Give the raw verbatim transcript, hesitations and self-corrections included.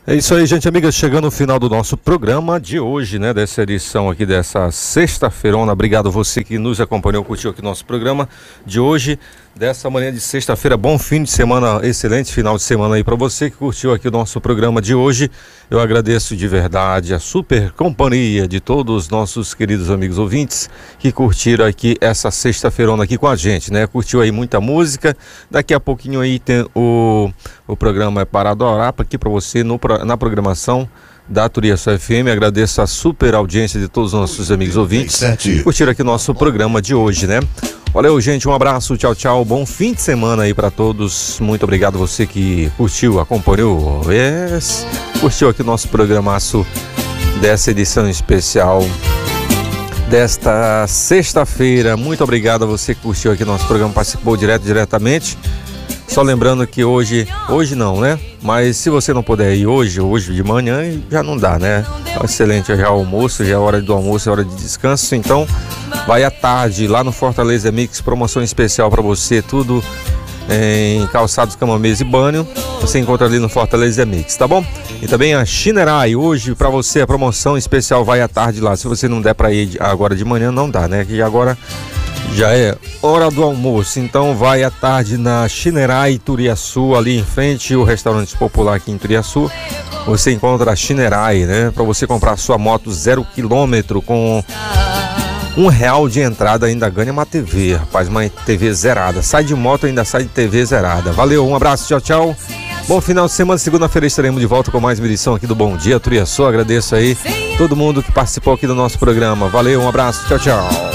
É isso aí, gente amiga, chegando no final do nosso programa de hoje, né, dessa edição aqui dessa sexta-feirona. Obrigado você que nos acompanhou, curtiu aqui nosso programa de hoje, dessa manhã de sexta-feira. Bom fim de semana, excelente final de semana aí para você que curtiu aqui o nosso programa de hoje. Eu agradeço de verdade a super companhia de todos os nossos queridos amigos ouvintes que curtiram aqui essa sexta-feirona aqui com a gente, né? Curtiu aí muita música. Daqui a pouquinho aí tem o, o programa é para adorar aqui para você no, na programação da Turiaçu F M. Agradeço a super audiência de todos os nossos amigos ouvintes que curtiram aqui o nosso programa de hoje, né? Valeu, gente, um abraço, tchau, tchau, bom fim de semana aí pra todos. Muito obrigado você que curtiu, acompanhou, yes, curtiu aqui o nosso programaço dessa edição especial desta sexta-feira. Muito obrigado a você que curtiu aqui o nosso programa, participou direto, diretamente. Só lembrando que hoje, hoje não, né? Mas se você não puder ir hoje, hoje de manhã, já não dá, né? Excelente, já é almoço, já é hora do almoço, é hora de descanso. Então, vai à tarde lá no Fortaleza Mix, promoção especial para você, tudo em calçados, cama, mesa e banho. Você encontra ali no Fortaleza Mix, tá bom? E também a Shinerai, hoje para você a promoção especial vai à tarde lá. Se você não der para ir agora de manhã, não dá, né? Que agora já é hora do almoço, então vai à tarde na Shinerai Turiaçu, ali em frente o restaurante popular aqui em Turiaçu. Você encontra a Shinerai, né? Para você comprar sua moto zero quilômetro com um real de entrada, ainda ganha uma T V, rapaz, uma T V zerada. Sai de moto, ainda sai de T V zerada. Valeu, um abraço, tchau, tchau. Bom final de semana, segunda-feira estaremos de volta com mais uma edição aqui do Bom Dia Turiaçu. Agradeço aí todo mundo que participou aqui do nosso programa. Valeu, um abraço, tchau, tchau.